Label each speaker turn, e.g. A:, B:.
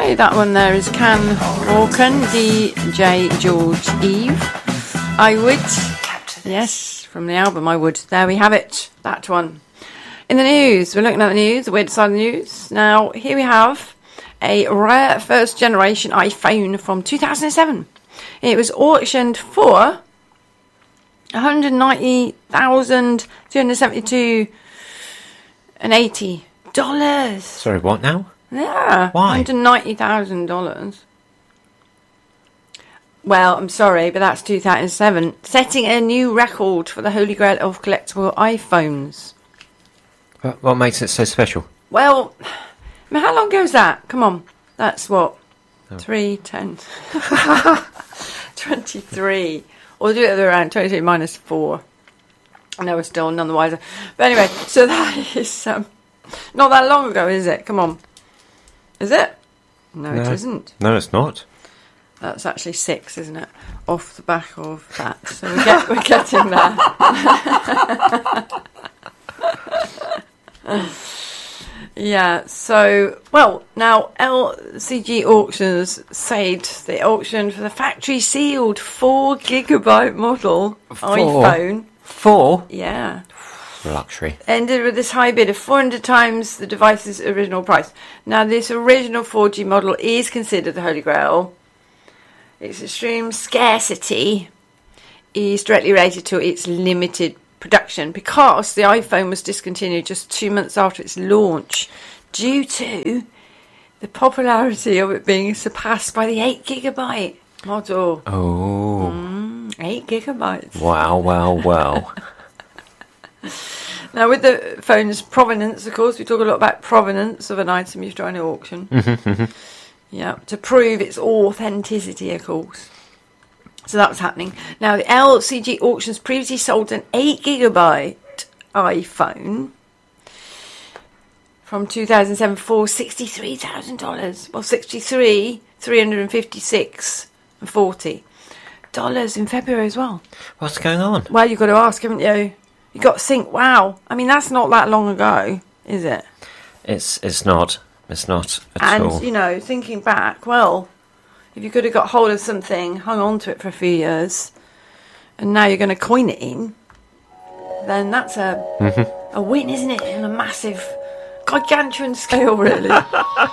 A: Okay, that one there is Can Walken, DJ George Eve. I Would. Yes, from the album I Would. There we have it, that one. In the news, we're looking at the news, the weird side of the news. Now, here we have a rare first generation iPhone from 2007. It was auctioned for $190,272.80.
B: Sorry, what now?
A: Yeah.
B: Why?
A: $190,000. Well, I'm sorry, but that's 2007. Setting a new record for the holy grail of collectible iPhones.
B: What makes it so special?
A: Well, I mean, how long ago is that? Come on. That's what? 3, 10. 23. Or do it the other way around. 23 minus 4. I know we're still none the wiser. But anyway, so that is not that long ago, is it? Come on. Is it? No, it isn't.
B: No, it's not.
A: That's actually 6, isn't it? Off the back of that. So we're getting there. Yeah, so, well, now LCG Auctions said they auctioned for the factory sealed 4GB model iPhone.
B: 4?
A: Yeah.
B: Luxury.
A: Ended with this high bid of 400 times the device's original price. Now, this original 4G model is considered the Holy Grail. Its extreme scarcity is directly related to its limited production because the iPhone was discontinued just 2 months after its launch due to the popularity of it being surpassed by the 8GB model.
B: Oh.
A: 8GB.
B: Wow.
A: Now, with the phone's provenance, of course, we talk a lot about provenance of an item you're trying to auction. Yeah, to prove its authenticity, of course. So that was happening. Now, the LCG Auctions previously sold an 8GB iPhone from 2007 for $63,000. Well, $63,356.40 in February as well.
B: What's going on?
A: Well, you've got to ask, haven't you? You've got to think, wow. I mean, that's not that long ago, is it?
B: It's not. It's not at all.
A: And, you know, thinking back, well, if you could have got hold of something, hung on to it for a few years, and now you're going to coin it in, then that's a win, isn't it? On a massive, gargantuan scale, really.